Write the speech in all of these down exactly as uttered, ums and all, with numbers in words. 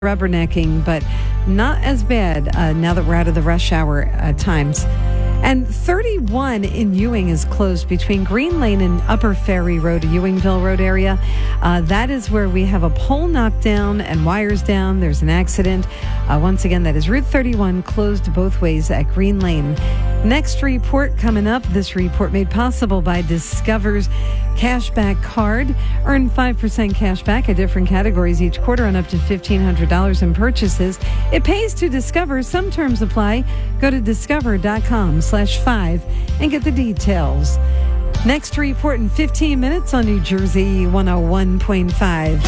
rubbernecking, but not as bad uh, now that we're out of the rush hour uh, times. And thirty-one in Ewing is closed between Green Lane and Upper Ferry Road, Ewingville Road area. Uh, that is where we have a pole knocked down and wires down. There's an accident. Uh, once again, that is Route thirty-one closed both ways at Green Lane. Next report coming up. This report made possible by Discover's Cashback Card. Earn five percent cash back at different categories each quarter on up to fifteen hundred dollars in purchases. It pays to Discover. Some terms apply. Go to discover.com slash five and get the details. Next report in fifteen minutes on New Jersey one oh one point five.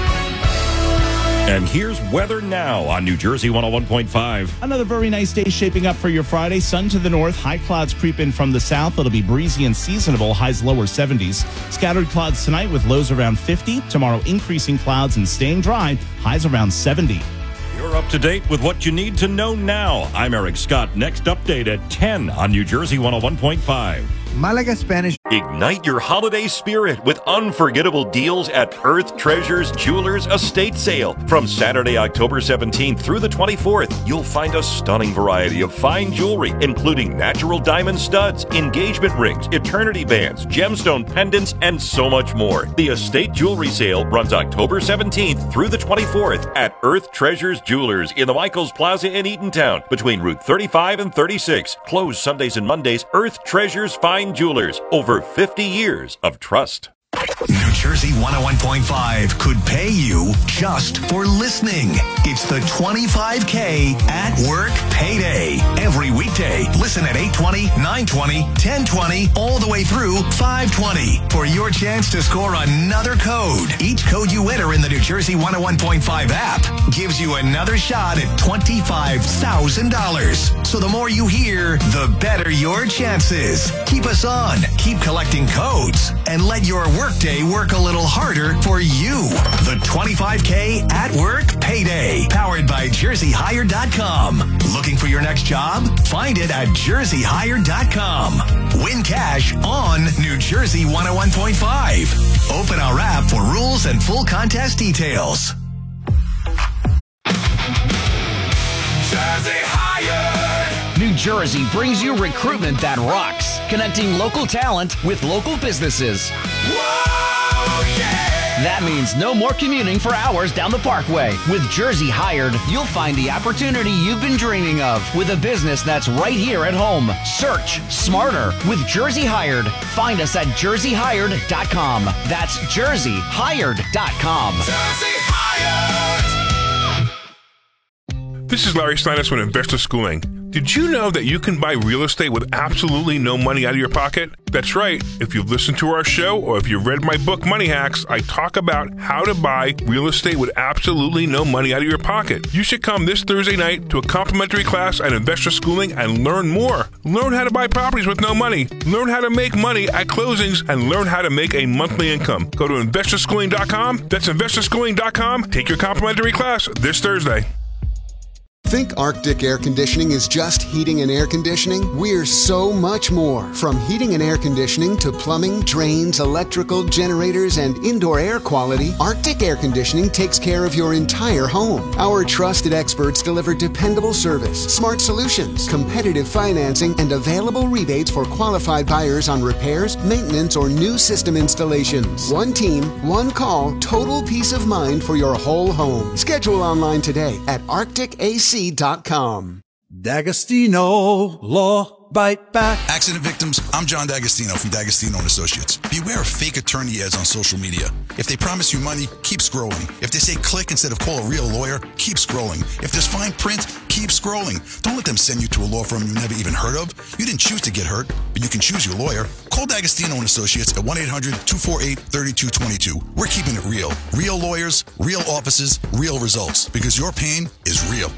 And here's weather now on New Jersey one oh one point five. Another very nice day shaping up for your Friday. Sun to the north, high clouds creep in from the south. It'll be breezy and seasonable, highs lower seventies. Scattered clouds tonight with lows around fifty. Tomorrow increasing clouds and staying dry, highs around seventy. You're up to date with what you need to know now. I'm Eric Scott. Next update at ten on New Jersey one oh one point five. Malaga Spanish. Ignite your holiday spirit with unforgettable deals at Earth Treasures Jewelers Estate Sale. From Saturday, October seventeenth through the twenty-fourth, you'll find a stunning variety of fine jewelry, including natural diamond studs, engagement rings, eternity bands, gemstone pendants, and so much more. The estate jewelry sale runs October seventeenth through the twenty-fourth at Earth Treasures Jewelers in the Michaels Plaza in Eatontown, between Route thirty-five and thirty-six. Closed Sundays and Mondays. Earth Treasures Fine Jewelers. Over fifty years of trust. New Jersey one oh one point five could pay you just for listening. It's the twenty-five K at work payday. Every weekday, listen at eight twenty, nine twenty, ten twenty, all the way through five twenty for your chance to score another code. Each code you enter in the New Jersey one oh one point five app gives you another shot at twenty-five thousand dollars. So the more you hear, the better your chances. Keep us on, keep collecting codes, and let your workday work a little harder for you. The twenty-five K at work payday, powered by jersey hire dot com. Looking for your next job? Find it at jersey hire dot com. Win cash on New Jersey one oh one point five. Open our app for rules and full contest details. Jersey Hire. New Jersey brings you recruitment that rocks, connecting local talent with local businesses. Whoa, yeah! That means no more commuting for hours down the Parkway. With Jersey Hired, you'll find the opportunity you've been dreaming of with a business that's right here at home. Search smarter with Jersey Hired. Find us at jersey hired dot com. That's jersey hired dot com. Jersey Hired. This is Larry Steinus with Investor Schooling. Did you know that you can buy real estate with absolutely no money out of your pocket? That's right. If you've listened to our show or if you've read my book, Money Hacks, I talk about how to buy real estate with absolutely no money out of your pocket. You should come this Thursday night to a complimentary class at Investor Schooling and learn more. Learn how to buy properties with no money. Learn how to make money at closings and learn how to make a monthly income. Go to investor schooling dot com. That's investor schooling dot com. Take your complimentary class this Thursday. Think Arctic Air Conditioning is just heating and air conditioning? We're so much more. From heating and air conditioning to plumbing, drains, electrical, generators, and indoor air quality, Arctic Air Conditioning takes care of your entire home. Our trusted experts deliver dependable service, smart solutions, competitive financing, and available rebates for qualified buyers on repairs, maintenance, or new system installations. One team, one call, total peace of mind for your whole home. Schedule online today at arctic a c dot com. D'Agostino Law Bite Back. Accident victims, I'm John D'Agostino from D'Agostino and Associates. Beware of fake attorney ads on social media. If they promise you money, keep scrolling. If they say click instead of call a real lawyer, keep scrolling. If there's fine print, keep scrolling. Don't let them send you to a law firm you never even heard of. You didn't choose to get hurt, but you can choose your lawyer. Call D'Agostino and Associates at one eight hundred two four eight three two two two. We're keeping it real. Real lawyers, real offices, real results. Because your pain is real.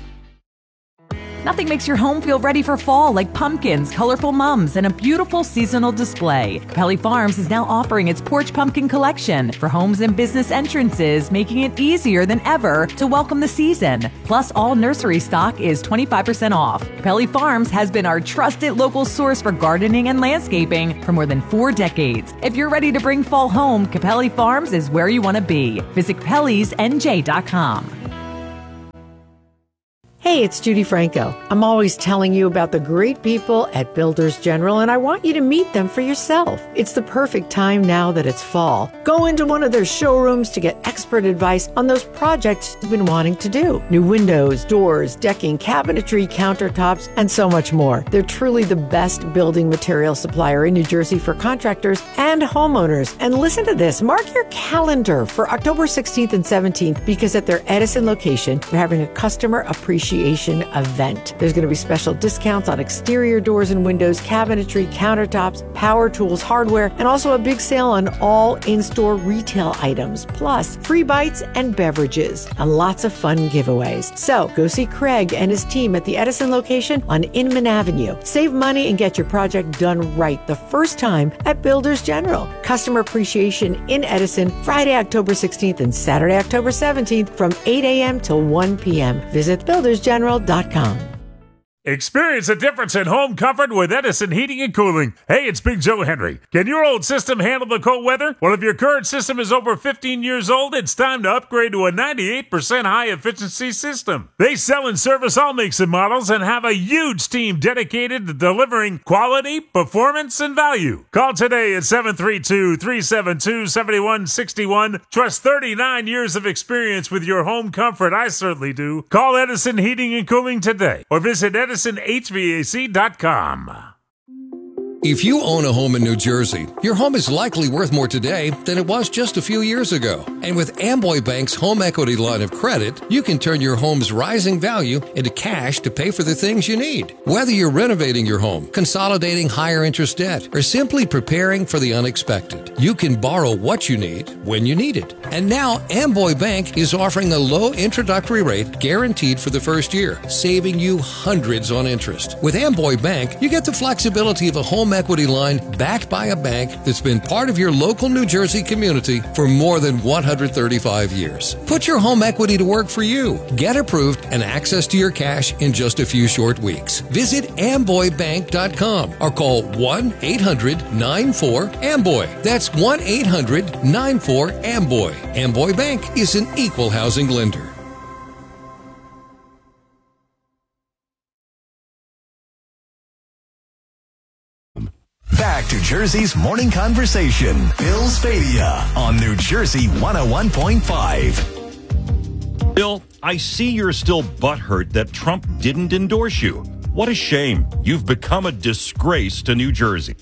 Nothing makes your home feel ready for fall like pumpkins, colorful mums, and a beautiful seasonal display. Capelli Farms is now offering its Porch Pumpkin Collection for homes and business entrances, making it easier than ever to welcome the season. Plus, all nursery stock is twenty-five percent off. Capelli Farms has been our trusted local source for gardening and landscaping for more than four decades. If you're ready to bring fall home, Capelli Farms is where you want to be. Visit capellis n j dot com. Hey, it's Judy Franco. I'm always telling you about the great people at Builders General, and I want you to meet them for yourself. It's the perfect time now that it's fall. Go into one of their showrooms to get expert advice on those projects you've been wanting to do. New windows, doors, decking, cabinetry, countertops, and so much more. They're truly the best building material supplier in New Jersey for contractors and homeowners. And listen to this, mark your calendar for October sixteenth and seventeenth, because at their Edison location, they're having a customer appreciation event. There's going to be special discounts on exterior doors and windows, cabinetry, countertops, power tools, hardware, and also a big sale on all in-store retail items, plus free bites and beverages, and lots of fun giveaways. So go see Craig and his team at the Edison location on Inman Avenue. Save money and get your project done right the first time at Builders General. Customer appreciation in Edison, Friday, October sixteenth and Saturday, October seventeenth from eight a.m. till one p.m. Visit builders general dot com. Experience a difference in home comfort with Edison Heating and Cooling. Hey, it's Big Joe Henry. Can your old system handle the cold weather? Well, if your current system is over fifteen years old, it's time to upgrade to a ninety-eight percent high-efficiency system. They sell and service all makes and models and have a huge team dedicated to delivering quality, performance, and value. Call today at seven three two, three seven two, seven one six one. Trust thirty-nine years of experience with your home comfort. I certainly do. Call Edison Heating and Cooling today or visit Edison Edison H V A C dot com. If you own a home in New Jersey, your home is likely worth more today than it was just a few years ago. And with Amboy Bank's home equity line of credit, you can turn your home's rising value into cash to pay for the things you need. Whether you're renovating your home, consolidating higher interest debt, or simply preparing for the unexpected, you can borrow what you need when you need it. And now Amboy Bank is offering a low introductory rate guaranteed for the first year, saving you hundreds on interest. With Amboy Bank, you get the flexibility of a home equity line backed by a bank that's been part of your local New Jersey community for more than one hundred thirty-five years. Put your home equity to work for you. Get approved and access to your cash in just a few short weeks. Visit amboy bank dot com or call one eight hundred nine four amboy. That's one eight hundred nine four amboy. Amboy Bank is an equal housing lender. Back to Jersey's morning conversation. Bill Spadea on New Jersey one oh one point five. Bill, I see you're still butthurt that Trump didn't endorse you. What a shame. You've become a disgrace to New Jersey.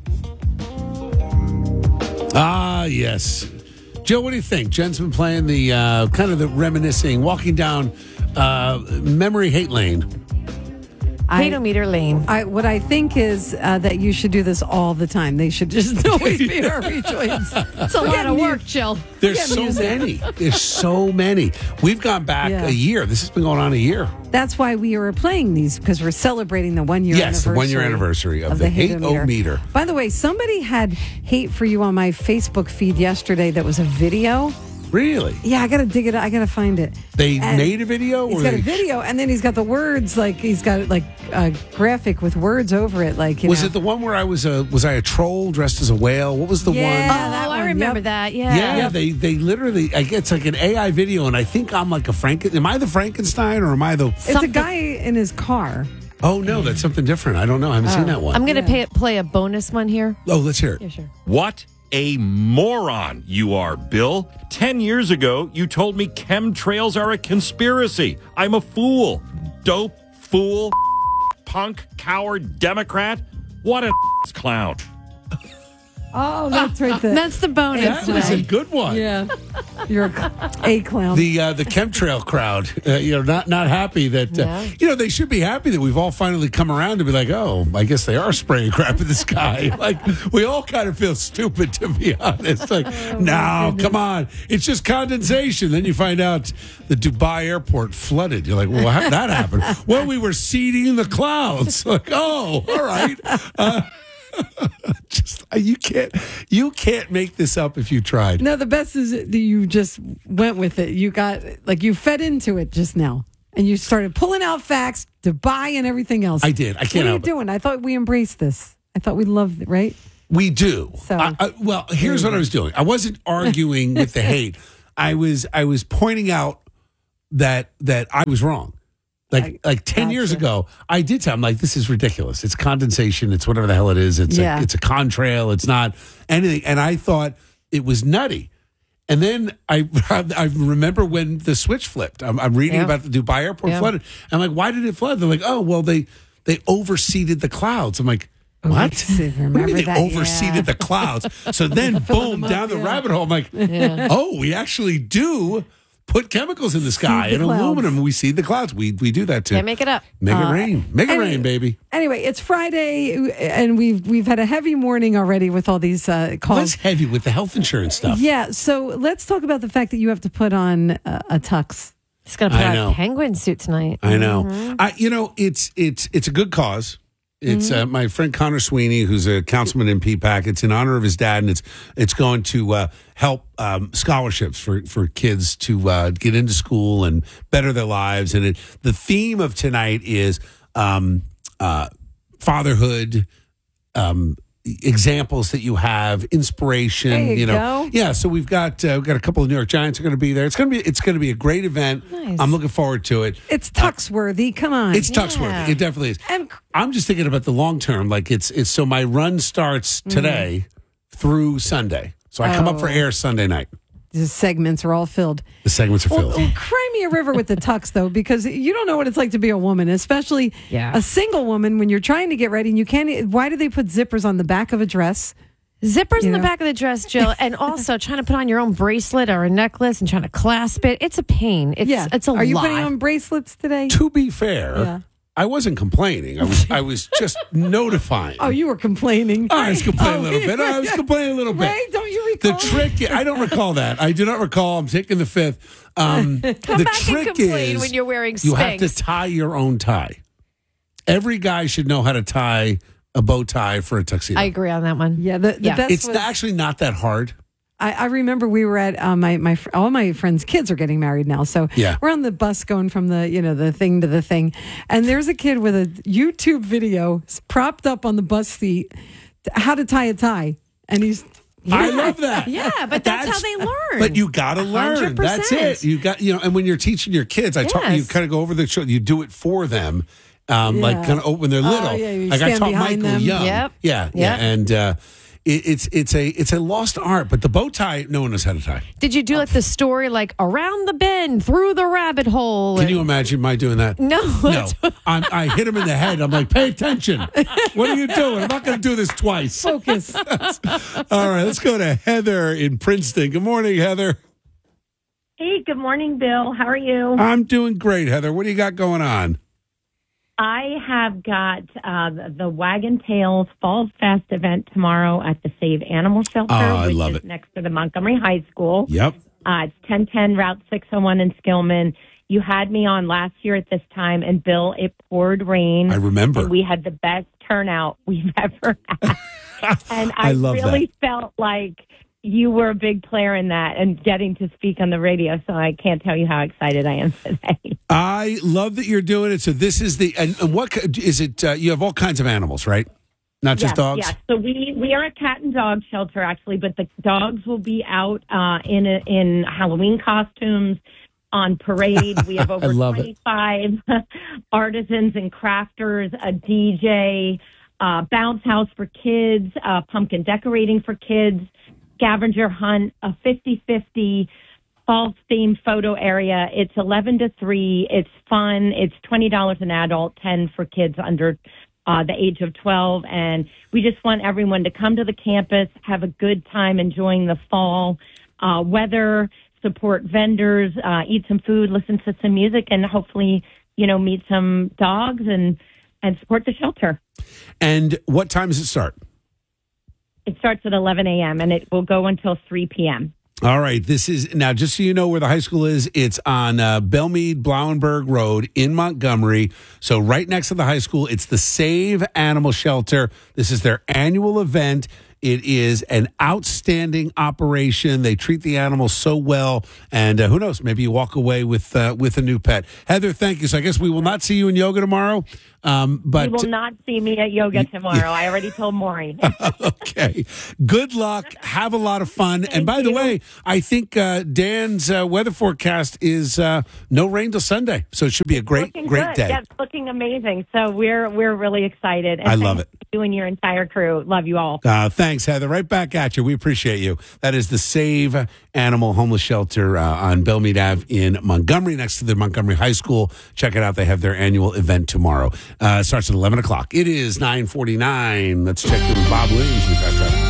Ah, yes. Joe, what do you think? Jen's been playing the uh, kind of the reminiscing, walking down uh, memory hate lane. Hate-o-meter lane. I, what I think is uh, that you should do this all the time. They should just always be our rejoins. It's a lot of work, Jill. There's so music. many. There's so many. We've gone back Yeah. a year. This has been going on a year. That's why we were playing these, because we're celebrating the one-year Yes, the anniversary. one-year anniversary of, the hate-o-meter. By the way, somebody had hate for you on my Facebook feed yesterday that was a video. Really? Yeah, I got to dig it. I got to find it. They And made a video? He's or got they... a video, and then he's got the words, like, he's got, like, a graphic with words over it. Like, you Was know. it the one where I was a was I a troll dressed as a whale? What was the Yeah, one? that Oh, I one, remember yep. that. Yeah. Yeah, they they literally. I get it's like an A I video, and I think I'm like a Franken. Am I the Frankenstein or am I the? It's a guy in his car. Oh no, that's something different. I don't know. I haven't seen that one. I'm going to pay play a bonus one here. Oh, let's hear it. Yeah, sure. What a moron you are, Bill. Ten years ago, you told me chemtrails are a conspiracy. I'm a fool. Dope, fool, punk, coward, Democrat. What a clown. Oh, that's right there. That's the bonus. That was a today. good one. Yeah. You're a, a clown. The uh, the chemtrail crowd, uh, you know, not not happy that uh, Yeah. you know they should be happy that we've all finally come around to be like, oh, I guess they are spraying crap in the sky. Like we all kind of feel stupid, to be honest. Like, Oh, no, come on, it's just condensation. Then you find out the Dubai airport flooded. You're like, well, how did that happen? Well, we were seeding the clouds. Like, oh, all right. Uh, just you can't you can't make this up if you tried. No, the best is that you just went with it. You got, like, you fed into it just now. And you started pulling out facts, Dubai and everything else. I did. I can't What are you help it. doing? I thought we embraced this. I thought we loved it, right? We do. So- I, I, well, here's what I was doing. I wasn't arguing with the hate. I was I was pointing out that that I was wrong. Like like ten years ago, I did tell him, like, this is ridiculous. It's condensation. It's whatever the hell it is. It's Yeah. a, it's a contrail. It's not anything. And I thought it was nutty. And then I I remember when the switch flipped. I'm, I'm reading Yeah. about the Dubai airport Yeah. flooded. I'm like, why did it flood? They're like, oh, well, they they overseeded the clouds. I'm like, what? Remember What do you mean that? they overseeded Yeah. the clouds? So then, boom, down the rabbit hole. I'm like, Yeah. oh, we actually do put chemicals in the sky the and clouds. aluminum. We seed the clouds. We we do that too. Can't make it up. Make Uh, it rain. Make it and- rain, baby. Anyway, it's Friday, and we've we've had a heavy morning already with all these uh, calls. What's heavy with the health insurance stuff? Yeah, so let's talk about the fact that you have to put on uh, a tux. He's going to put I on know. a penguin suit tonight. I know. Mm-hmm. I, you know, it's it's it's a good cause. It's uh, my friend Connor Sweeney, who's a councilman in P PAC. It's in honor of his dad, and it's it's going to uh, help um, scholarships for, for kids to uh, get into school and better their lives. And it, the theme of tonight is um, uh, fatherhood, um, examples that you have, inspiration. There you know, go. yeah. So we've got uh, we've got a couple of New York Giants are going to be there. It's going to be it's going to be a great event. Nice. I'm looking forward to it. It's tuxworthy. Come on. It's tuxworthy. It definitely is. And- I'm just thinking about the long term. Like it's it's so my run starts today through Sunday. So I come up for Oh. air Sunday night. The segments are all filled. The segments are Well, filled. well, cry me a river with the tux, though, because you don't know what it's like to be a woman, especially Yeah. a single woman when you're trying to get ready and you can't. Why do they put zippers on the back of a dress? Zippers You in the know? back of the dress, Jill, and also trying to put on your own bracelet or a necklace and trying to clasp it. It's a pain. It's yeah. it's a Are you lot. putting on bracelets today? To be fair, Yeah. I wasn't complaining. I was I was just notifying. Oh, you were complaining. I was complaining Oh, a little bit. I was complaining a little bit. Ray, don't you The recall? trick, I don't recall that. I do not recall. I'm taking the fifth. Um, Come the back trick and complain is when you're wearing you have to Spanx. tie your own tie. Every guy should know how to tie a bow tie for a tuxedo. I agree on that one. Yeah, the, the Yeah. best it's was, actually not that hard. I, I remember we were at uh, my my fr- all my friends' kids are getting married now, so Yeah. we're on the bus going from the you know the thing to the thing, and there's a kid with a YouTube video s- propped up on the bus seat, t- how to tie a tie, and he's I love that. Yeah, but that's, how they learn. But you got to learn. one hundred percent. That's it. You got you know. And when you're teaching your kids, I talk. You Yes. kind of go over the show. You do it for them, um, like Yeah. kind of when they're Oh, little. yeah, you like I stand taught behind Michael them. Young. Yep. Yeah, yeah, Yep. and uh, it, it's it's a it's a lost art. But the bow tie, no one knows how to tie. Did you do like the story, like around the bend, through the rabbit hole? Can and- you imagine my doing that? No. No, I'm, I hit him in the head. I'm like, pay attention. What are you doing? I'm not going to do this twice. focus. All right, let's go to Heather in Princeton. Good morning, Heather. Hey, good morning, Bill. How are you? I'm doing great, Heather. What do you got going on? I have got uh, the Wagon Tails Falls Fest event tomorrow at the Save Animal Shelter, Oh, I which love is it. next to the Montgomery High School. Yep. Uh, it's ten ten Route six oh one in Skillman. You had me on last year at this time, and Bill, it poured rain. I remember. And we had the best turnout we've ever had. and I, I love really felt like you were a big player in that and getting to speak on the radio. So I can't tell you how excited I am today. I love that you're doing it. So this is the and, and what is it? Uh, you have all kinds of animals, right? Not just yes, dogs. Yes. So we, we are a cat and dog shelter actually, but the dogs will be out uh, in a, in Halloween costumes on parade. We have over love it. twenty-five artisans and crafters, a D J, uh, bounce house for kids, uh, pumpkin decorating for kids, scavenger hunt, a fifty-fifty fall theme photo area. It's eleven to three. It's fun. It's twenty dollars an adult, ten for kids under uh, the age of twelve. And we just want everyone to come to the campus, have a good time enjoying the fall uh, weather, support vendors, uh, eat some food, listen to some music, and hopefully, you know, meet some dogs and, and support the shelter. And what time does it start? It starts at eleven a.m. and it will go until three p.m. All right. This is now just so you know where the high school is. It's on uh, Belmead Blauenberg Road in Montgomery. So right next to the high school, it's the Save Animal Shelter. This is their annual event. It is an outstanding operation. They treat the animals so well, and uh, who knows? Maybe you walk away with uh, with a new pet. Heather, thank you. So I guess we will not see you in yoga tomorrow. Um, but you will not see me at yoga tomorrow. Yeah. I already told Maureen. Okay. Good luck. Have a lot of fun. Thank and by you. the way, I think uh, Dan's uh, weather forecast is uh, no rain till Sunday, so it should be a great, looking great good. day. Yeah, it's looking amazing. So we're we're really excited. And I love it. You and your entire crew. Love you all. Uh, thanks, Heather. Right back at you. We appreciate you. That is the Save Animal Homeless Shelter uh, on Bellmead Ave in Montgomery, next to the Montgomery High School. Check it out. They have their annual event tomorrow. Uh, starts at eleven o'clock. It is nine forty-nine. Let's check in with Bob Williams in the Fast Traffic.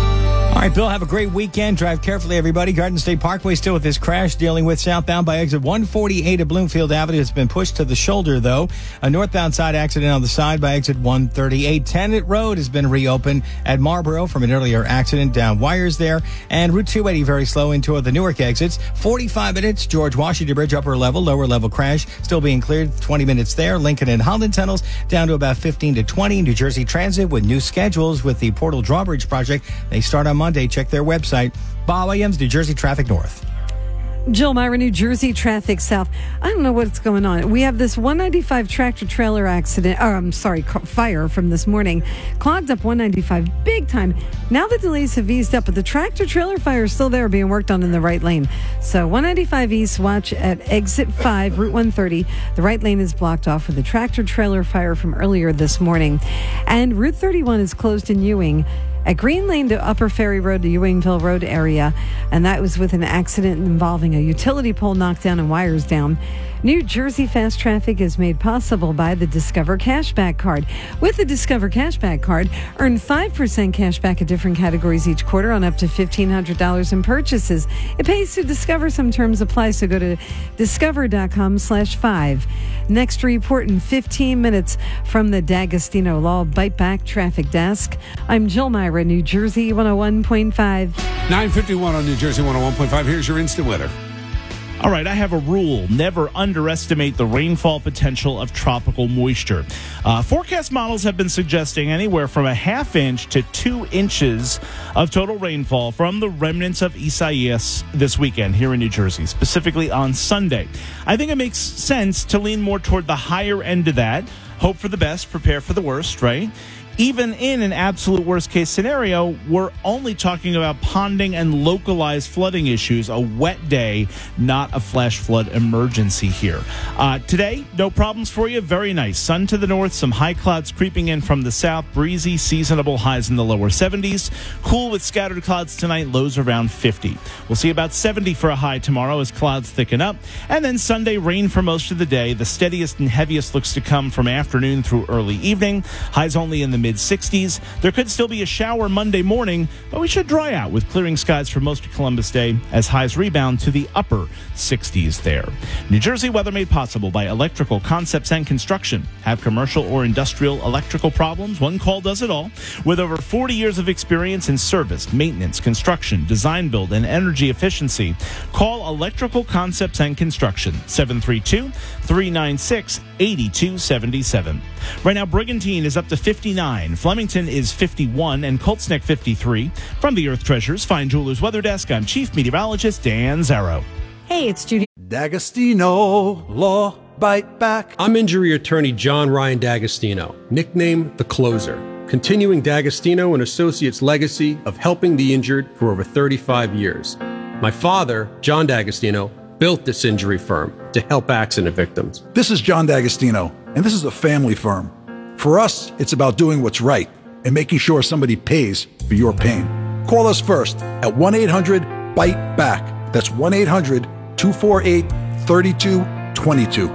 All right, Bill, have a great weekend. Drive carefully, everybody. Garden State Parkway still with this crash, dealing with southbound by exit one forty-eight at Bloomfield Avenue. It's been pushed to the shoulder, though. A northbound side accident on the side by exit one thirty-eight. Tennant Road has been reopened at Marlboro from an earlier accident, down wires there. And Route two eighty very slow into the Newark exits. forty-five minutes, George Washington Bridge, upper level, lower level crash still being cleared. twenty minutes there. Lincoln and Holland tunnels down to about fifteen to twenty. New Jersey Transit with new schedules with the Portal Drawbridge project. They start on Monday. Check their website. Bob Williams, New Jersey Traffic North. Jill Myra, New Jersey Traffic South. I don't know what's going on. We have this one ninety-five tractor trailer accident, or I'm sorry, fire from this morning. Clogged up one ninety-five big time. Now the delays have eased up, but the tractor trailer fire is still there being worked on in the right lane. So one ninety-five East, watch at exit five, Route one thirty. The right lane is blocked off with the tractor trailer fire from earlier this morning. And Route thirty-one is closed in Ewing at Green Lane to Upper Ferry Road to Ewingville Road area, and that was with an accident involving a utility pole knocked down and wires down. New Jersey Fast Traffic is made possible by the Discover Cashback Card. With the Discover Cashback Card, earn five percent cash back at different categories each quarter on up to fifteen hundred dollars in purchases. It pays to Discover. Some terms apply, so go to discover.com slash five. Next report in fifteen minutes from the D'Agostino Law Bite Back Traffic Desk. I'm Jill Myra, New Jersey one oh one point five. nine fifty-one on New Jersey one oh one point five. Here's your instant weather. All right, I have a rule. Never underestimate the rainfall potential of tropical moisture. Uh, forecast models have been suggesting anywhere from a half inch to two inches of total rainfall from the remnants of Isaias this weekend here in New Jersey, specifically on Sunday. I think it makes sense to lean more toward the higher end of that. Hope for the best, prepare for the worst, right? Even in an absolute worst-case scenario, we're only talking about ponding and localized flooding issues, a wet day, not a flash flood emergency here. Uh, today, no problems for you. Very nice. Sun to the north, some high clouds creeping in from the south, breezy, seasonable highs in the lower seventies. Cool with scattered clouds tonight, lows around fifty. We'll see about seventy for a high tomorrow as clouds thicken up. And then Sunday, rain for most of the day. The steadiest and heaviest looks to come from afternoon through early evening. Highs only in the mid sixties. There could still be a shower Monday morning, but we should dry out with clearing skies for most of Columbus Day as highs rebound to the upper sixties there. New Jersey weather made possible by Electrical Concepts and Construction. Have commercial or industrial electrical problems? One call does it all. With over forty years of experience in service, maintenance, construction, design build, and energy efficiency, call Electrical Concepts and Construction, seven three two, three nine six, eight two seven seven. Right now, Brigantine is up to fifty-nine. Flemington is fifty-one and Colts Neck fifty-three. From the Earth Treasures Fine Jewelers Weather Desk, I'm Chief Meteorologist Dan Zarrow. Hey, it's Judy. D'Agostino Law Bite Back. I'm injury attorney John Ryan D'Agostino, nicknamed The Closer, continuing D'Agostino and Associates' legacy of helping the injured for over thirty-five years. My father, John D'Agostino, built this injury firm to help accident victims. This is John D'Agostino, and this is a family firm. For us, it's about doing what's right and making sure somebody pays for your pain. Call us first at one eight hundred bite back. That's one eight hundred two four eight three two two two.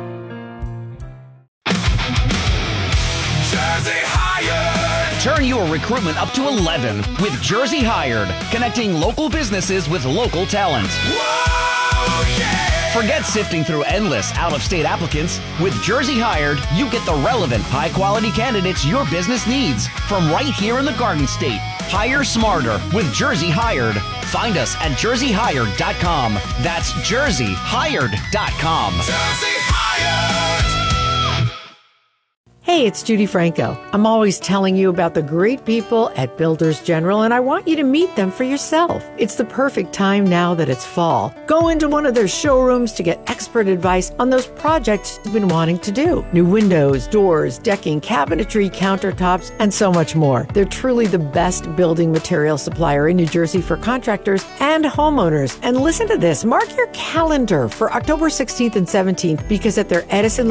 Jersey Hired. Turn your recruitment up to eleven with Jersey Hired, connecting local businesses with local talent. Whoa, yeah. Forget sifting through endless out-of-state applicants. With Jersey Hired, you get the relevant, high-quality candidates your business needs from right here in the Garden State. Hire smarter with Jersey Hired. Find us at jersey hired dot com. That's jersey hired dot com. Jersey Hired. Hey, Hey, it's Judy Franco. I'm always telling you about the great people at Builders General, and I want you to meet them for yourself. It's the perfect time now that it's fall. Go into one of their showrooms to get expert advice on those projects you've been wanting to do. New windows, doors, decking, cabinetry, countertops, and so much more. They're truly the best building material supplier in New Jersey for contractors and homeowners. And listen to this. Mark your calendar for October sixteenth and seventeenth because at their Edison